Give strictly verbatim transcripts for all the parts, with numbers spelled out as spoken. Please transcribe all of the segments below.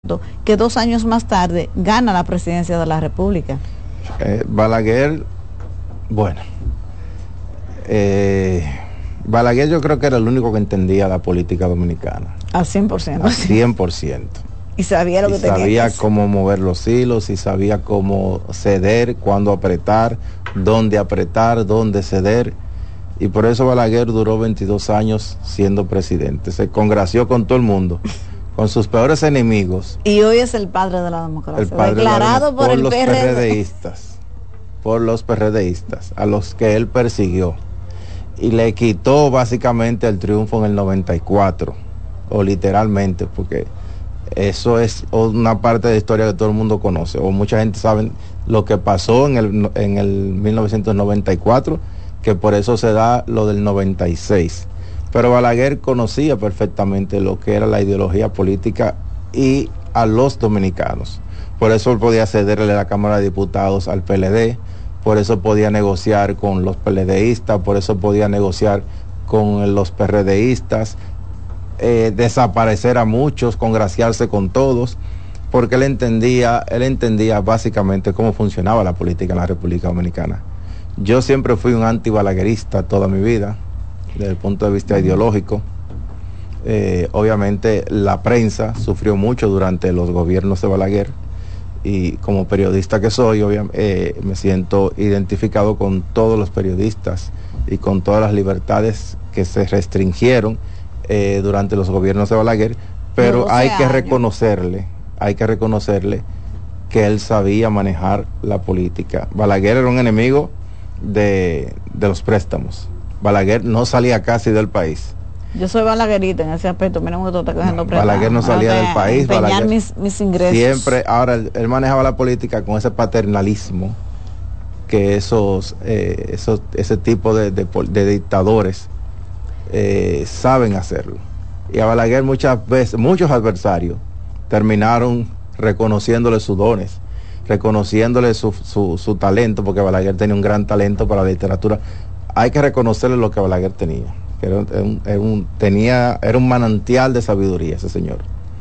que dos años más tarde gana la presidencia de la República. Eh, Balaguer, bueno, eh, Balaguer yo creo que era el único que entendía la política dominicana. Al cien por ciento. Al cien por ciento. Y sabía lo que y tenía sabía que hacer. cómo mover los hilos y sabía cómo ceder, cuándo apretar, dónde apretar, dónde ceder. Y por eso Balaguer duró veintidós años siendo presidente. Se congració con todo el mundo, con sus peores enemigos. Y hoy es el padre de la democracia, el padre declarado de la, por, por el los P R D. PRDistas, por los PRDistas, a los que él persiguió. Y le quitó básicamente el triunfo en el noventa y cuatro, o literalmente, porque eso es una parte de la historia que todo el mundo conoce, o mucha gente sabe lo que pasó en el, en el mil novecientos noventa y cuatro, que por eso se da lo del noventa y seis. Pero Balaguer conocía perfectamente lo que era la ideología política y a los dominicanos. Por eso él podía cederle a la Cámara de Diputados al P L D, por eso podía negociar con los PLDistas, por eso podía negociar con los PRDistas, eh, desaparecer a muchos, congraciarse con todos, porque él entendía, él entendía básicamente cómo funcionaba la política en la República Dominicana. Yo siempre fui un antibalaguerista toda mi vida, desde el punto de vista ideológico. Eh, obviamente la prensa sufrió mucho durante los gobiernos de Balaguer, y como periodista que soy, eh, me siento identificado con todos los periodistas y con todas las libertades que se restringieron eh, durante los gobiernos de Balaguer, pero hay que años. reconocerle, hay que reconocerle que él sabía manejar la política. Balaguer era un enemigo de, de los préstamos. Balaguer no salía casi del país. Yo soy balaguerita en ese aspecto. Mira cómo tú estás cogiendo no, Balaguer no salía del país. Balaguer mis, mis ingresos. Siempre, ahora él, él manejaba la política con ese paternalismo que esos, eh, esos ese tipo de, de, de dictadores eh, saben hacerlo. Y a Balaguer muchas veces, muchos adversarios terminaron reconociéndole sus dones, reconociéndole su, su, su talento, porque Balaguer tenía un gran talento para la literatura. Hay que reconocerle lo que Balaguer tenía. Era un, era un, tenía, era un manantial de sabiduría ese señor.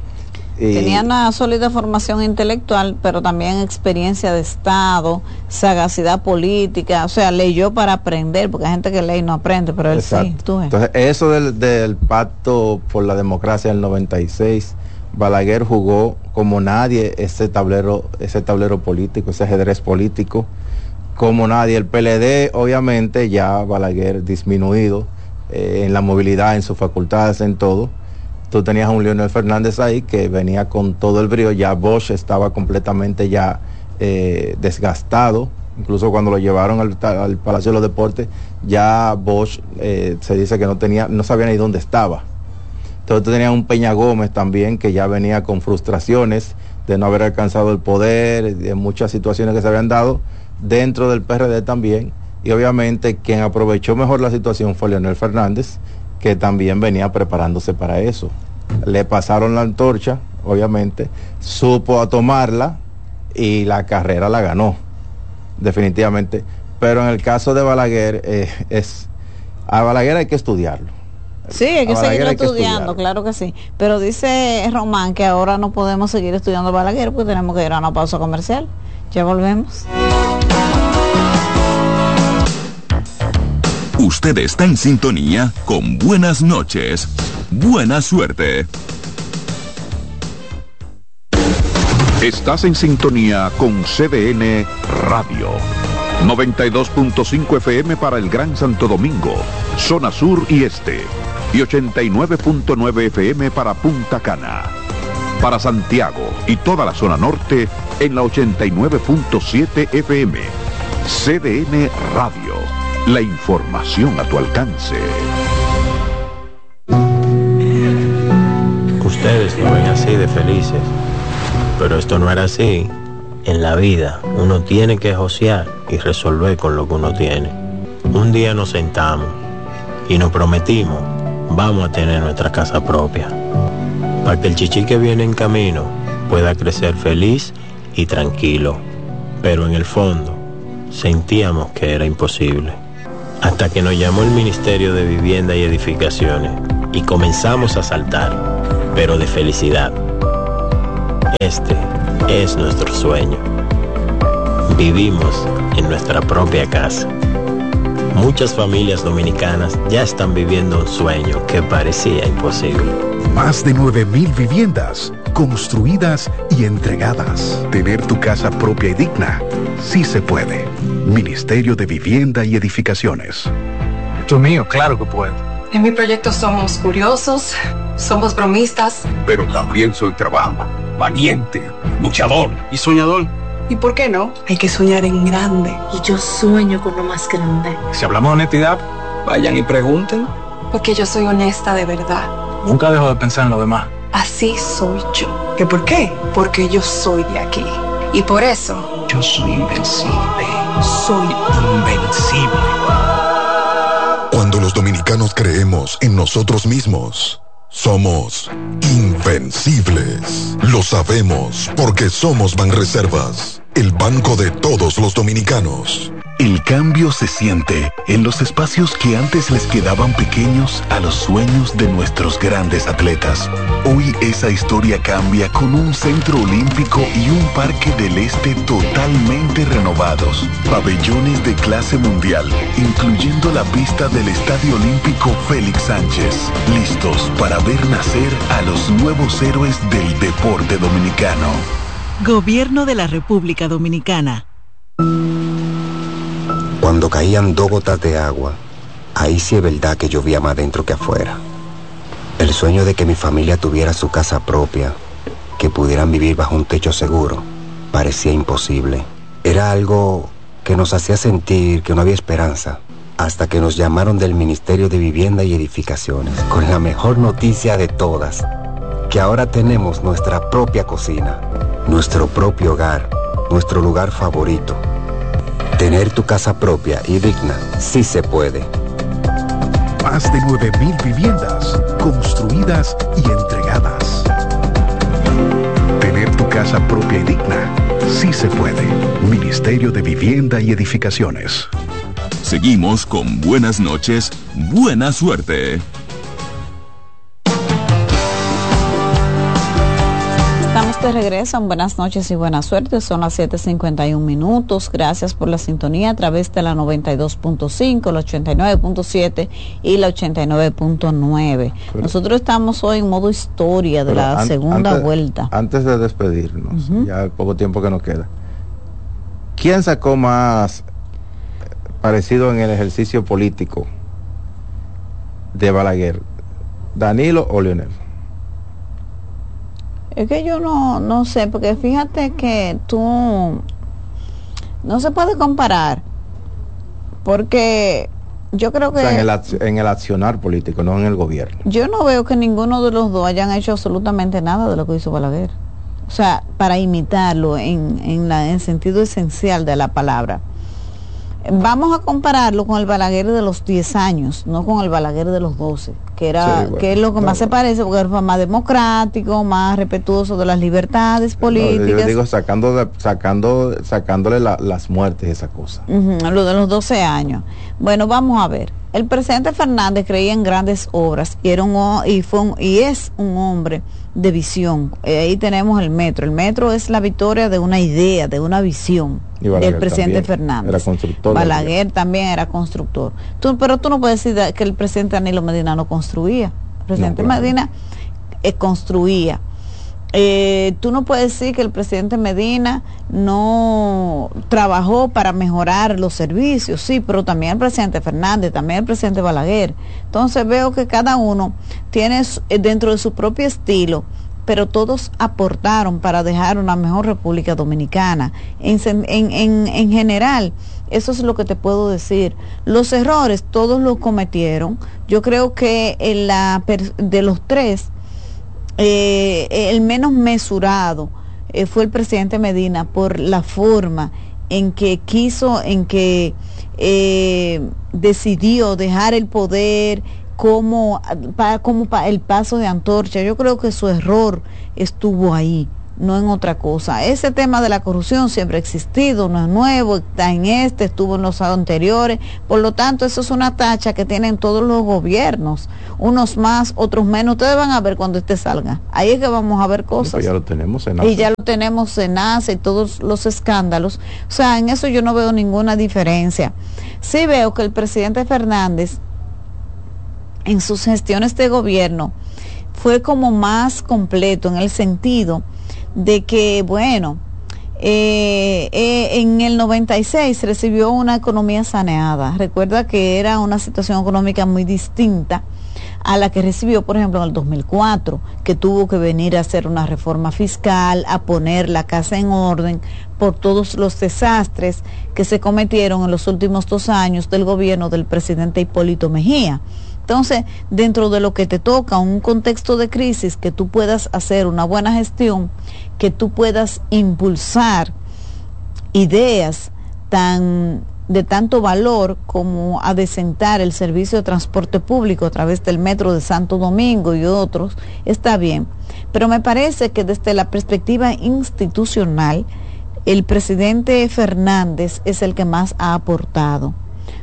Y tenía una sólida formación intelectual, pero también experiencia de Estado, sagacidad política, o sea, leyó para aprender, porque hay gente que lee y no aprende, pero él exacto. sí, tú ves. Entonces, eso del, del pacto por la democracia del noventa y seis, Balaguer jugó como nadie ese tablero, ese tablero político, ese ajedrez político, como nadie. El P L D, obviamente, ya Balaguer disminuido, Eh, en la movilidad, en sus facultades, en todo. Tú tenías a un Leonel Fernández ahí que venía con todo el brío. Ya Bosch estaba completamente ya eh, desgastado, incluso cuando lo llevaron al, al Palacio de los Deportes, ya Bosch eh, se dice que no tenía, no sabía ni dónde estaba. Entonces tú tenías un Peña Gómez también que ya venía con frustraciones de no haber alcanzado el poder, de muchas situaciones que se habían dado dentro del P R D también. Y obviamente quien aprovechó mejor la situación fue Leonel Fernández, que también venía preparándose para eso. Le pasaron la antorcha, obviamente, supo a tomarla y la carrera la ganó, definitivamente. Pero en el caso de Balaguer, eh, es a Balaguer hay que estudiarlo. Sí, hay que seguir estudiando, estudiarlo. Claro que sí. Pero dice Román que ahora no podemos seguir estudiando Balaguer porque tenemos que ir a una pausa comercial. Ya volvemos. Usted está en sintonía con Buenas noches. Buena suerte. Estás en sintonía con C D N Radio. noventa y dos punto cinco F M para el Gran Santo Domingo, zona sur y este. Y ochenta y nueve punto nueve F M para Punta Cana. Para Santiago y toda la zona norte en la ochenta y nueve punto siete F M. C D N Radio. La información a tu alcance. Ustedes lo ven así de felices, pero esto no era así. En la vida uno tiene que josear y resolver con lo que uno tiene. Un día nos sentamos y nos prometimos, vamos a tener nuestra casa propia, para que el chichi que viene en camino pueda crecer feliz y tranquilo. Pero en el fondo sentíamos que era imposible. Hasta que nos llamó el Ministerio de Vivienda y Edificaciones y comenzamos a saltar, pero de felicidad. Este es nuestro sueño. Vivimos en nuestra propia casa. Muchas familias dominicanas ya están viviendo un sueño que parecía imposible. Más de nueve mil viviendas construidas y entregadas. Tener tu casa propia y digna, sí se puede. Ministerio de Vivienda y Edificaciones. Esto es mío, claro que puedo. En mi proyecto somos curiosos, somos bromistas. Pero también soy trabajo, valiente, luchador y soñador. ¿Y por qué no? Hay que soñar en grande. Y yo sueño con lo más grande. Si hablamos de honestidad, vayan y pregunten. Porque yo soy honesta de verdad. Nunca dejo de pensar en lo demás. Así soy yo. ¿Qué por qué? Porque yo soy de aquí. Y por eso... yo soy invencible. Soy invencible. Cuando los dominicanos creemos en nosotros mismos, somos invencibles. Lo sabemos porque somos Banreservas, el banco de todos los dominicanos. El cambio se siente en los espacios que antes les quedaban pequeños a los sueños de nuestros grandes atletas. Hoy esa historia cambia con un centro olímpico y un parque del este totalmente renovados. Pabellones de clase mundial, incluyendo la pista del Estadio Olímpico Félix Sánchez. Listos para ver nacer a los nuevos héroes del deporte dominicano. Gobierno de la República Dominicana. Cuando caían dos gotas de agua, ahí sí es verdad que llovía más dentro que afuera. El sueño de que mi familia tuviera su casa propia, que pudieran vivir bajo un techo seguro, parecía imposible. Era algo que nos hacía sentir que no había esperanza, hasta que nos llamaron del Ministerio de Vivienda y Edificaciones, con la mejor noticia de todas, que ahora tenemos nuestra propia cocina, nuestro propio hogar, nuestro lugar favorito. Tener tu casa propia y digna, sí se puede. Más de nueve mil viviendas construidas y entregadas. Tener tu casa propia y digna, sí se puede. Ministerio de Vivienda y Edificaciones. Seguimos con Buenas noches, buena suerte. Estamos de regreso en Buenas noches y buena suerte. Son las siete cincuenta y un minutos. Gracias por la sintonía a través de la noventa y dos punto cinco, la ochenta y nueve punto siete y la ochenta y nueve punto nueve. Nosotros estamos hoy en modo historia de la an- segunda antes, vuelta. Antes de despedirnos, uh-huh. ya el poco tiempo que nos queda, ¿quién sacó más parecido en el ejercicio político de Balaguer? ¿Danilo o Leonel? Es que yo no, no sé, porque fíjate que tú no se puede comparar, porque yo creo que... O sea, en el, en el accionar político, no en el gobierno. Yo no veo que ninguno de los dos hayan hecho absolutamente nada de lo que hizo Balaguer. O sea, para imitarlo en, en, la, en el sentido esencial de la palabra. Vamos a compararlo con el Balaguer de los diez años, no con el Balaguer de los doce, que era sí, bueno, que es lo que claro. más se parece, porque era más democrático, más respetuoso de las libertades políticas. No, yo digo, sacando de, sacando, sacándole la, las muertes, esa cosa. Uh-huh, lo de los doce años. Bueno, vamos a ver. El presidente Fernández creía en grandes obras y era un y fue un, y es un hombre de visión. Eh, ahí tenemos el metro. El metro es la victoria de una idea, de una visión del presidente Fernández. Era constructor. Balaguer también era constructor. Tú, pero tú no puedes decir que el presidente Danilo Medina no construía. El presidente no, claro. Medina eh, construía. Eh, tú no puedes decir que el presidente Medina no trabajó para mejorar los servicios, sí, pero también el presidente Fernández, también el presidente Balaguer. Entonces veo que cada uno tiene dentro de su propio estilo, pero todos aportaron para dejar una mejor República Dominicana. En, en, en, en general, eso es lo que te puedo decir. Los errores todos los cometieron. Yo creo que en la, de los tres, Eh, el menos mesurado eh, fue el presidente Medina por la forma en que quiso, en que eh, decidió dejar el poder como para como pa, el paso de antorcha. Yo creo que su error estuvo ahí. no en otra cosa. Ese tema de la corrupción siempre ha existido, no es nuevo, está en este, estuvo en los anteriores, por lo tanto eso es una tacha que tienen todos los gobiernos, unos más, otros menos. Ustedes van a ver cuando este salga, ahí es que vamos a ver cosas. Pues ya lo tenemos en y ya lo tenemos en ACE y todos los escándalos, o sea, en eso yo no veo ninguna diferencia. Sí veo que el presidente Fernández en sus gestiones de gobierno fue como más completo en el sentido de que, bueno, eh, eh, en el noventa y seis recibió una economía saneada. Recuerda que era una situación económica muy distinta a la que recibió, por ejemplo, en el dos mil cuatro, que tuvo que venir a hacer una reforma fiscal, a poner la casa en orden por todos los desastres que se cometieron en los últimos dos años del gobierno del presidente Hipólito Mejía. Entonces, dentro de lo que te toca, un contexto de crisis, que tú puedas hacer una buena gestión, que tú puedas impulsar ideas tan de tanto valor como adecentar el servicio de transporte público a través del metro de Santo Domingo y otros, está bien. Pero me parece que desde la perspectiva institucional, el presidente Fernández es el que más ha aportado,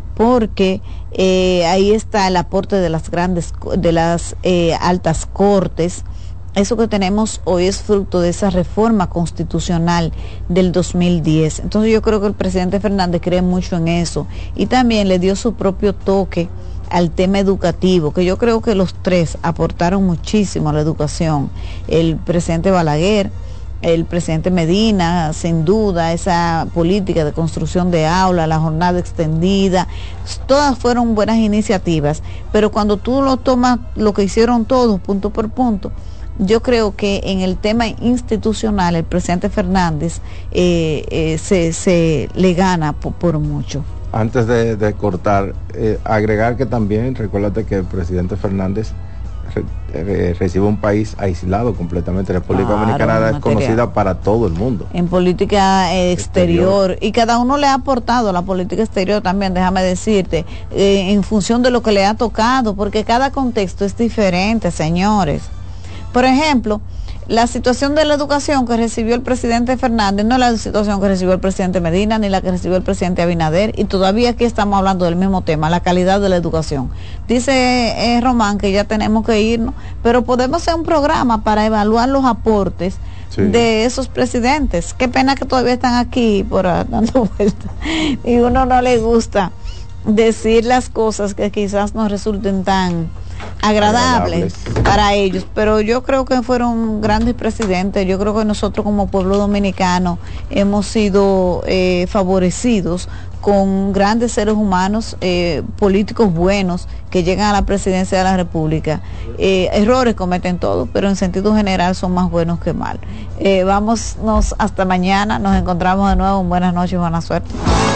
porque eh, ahí está el aporte de las grandes, de las eh, altas cortes. Eso que tenemos hoy es fruto de esa reforma constitucional del dos mil diez. Entonces yo creo que el presidente Fernández cree mucho en eso y también le dio su propio toque al tema educativo, que yo creo que los tres aportaron muchísimo a la educación. El presidente Balaguer, el presidente Medina, sin duda, esa política de construcción de aulas, la jornada extendida, todas fueron buenas iniciativas, pero cuando tú lo tomas, lo que hicieron todos, punto por punto, yo creo que en el tema institucional el presidente Fernández eh, eh, se, se le gana por, por mucho. Antes de, de cortar, eh, agregar que también, recuérdate que el presidente Fernández re, re, recibe un país aislado completamente. La República claro, Dominicana es conocida para todo el mundo. En política eh, exterior, exterior, y cada uno le ha aportado a la política exterior también, déjame decirte, eh, en función de lo que le ha tocado, porque cada contexto es diferente, señores. Por ejemplo, la situación de la educación que recibió el presidente Fernández no es la situación que recibió el presidente Medina ni la que recibió el presidente Abinader, y todavía aquí estamos hablando del mismo tema, la calidad de la educación. Dice eh, Román que ya tenemos que irnos, pero podemos hacer un programa para evaluar los aportes sí. de esos presidentes. Qué pena que todavía están aquí por dando vueltas y uno no le gusta decir las cosas que quizás no resulten tan agradables, agradables para ellos, pero yo creo que fueron grandes presidentes. Yo creo que nosotros como pueblo dominicano hemos sido eh, favorecidos con grandes seres humanos, eh, políticos buenos que llegan a la presidencia de la República. Eh, errores cometen todos, pero en sentido general son más buenos que mal. Eh, vámonos hasta mañana, nos encontramos de nuevo. Buenas noches, buena suerte.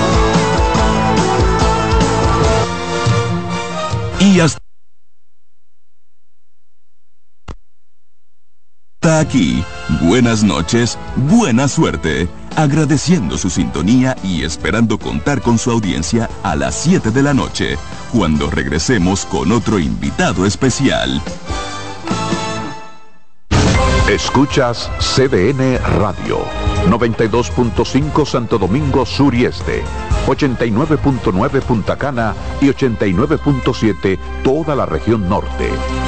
Y hasta aquí, buenas noches, buena suerte, agradeciendo su sintonía y esperando contar con su audiencia a las siete de la noche, cuando regresemos con otro invitado especial. Escuchas C D N Radio, noventa y dos punto cinco Santo Domingo Sur y Este, ochenta y nueve punto nueve Punta Cana y ochenta y nueve punto siete toda la región norte.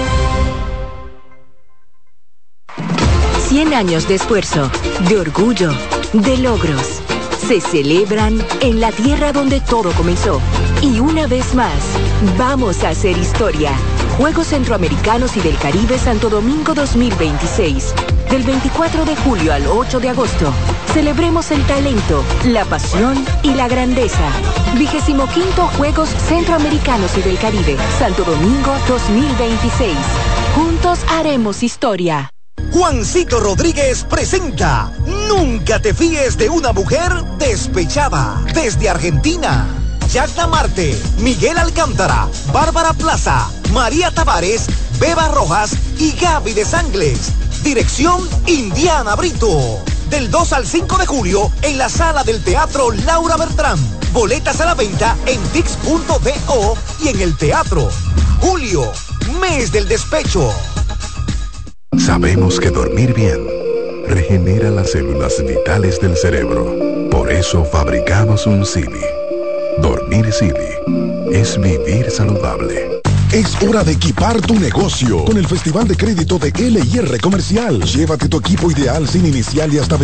cien años de esfuerzo, de orgullo, de logros. Se celebran en la tierra donde todo comenzó. Y una vez más, vamos a hacer historia. Juegos Centroamericanos y del Caribe Santo Domingo dos mil veintiséis. Del veinticuatro de julio al ocho de agosto. Celebremos el talento, la pasión y la grandeza. Vigésimo quinto Juegos Centroamericanos y del Caribe Santo Domingo dos mil veintiséis. Juntos haremos historia. Juancito Rodríguez presenta Nunca te fíes de una mujer despechada. Desde Argentina, Yagna Marte, Miguel Alcántara, Bárbara Plaza, María Tavares, Beba Rojas y Gaby de Sangles. Dirección Indiana Brito. Del dos al cinco de julio en la sala del Teatro Laura Bertrán. Boletas a la venta en tix punto do y en el teatro. Julio, mes del despecho. Sabemos que dormir bien regenera las células vitales del cerebro. Por eso fabricamos un Silly. Dormir Silly es vivir saludable. Es hora de equipar tu negocio con el Festival de Crédito de L I R Comercial. Llévate tu equipo ideal sin inicial y hasta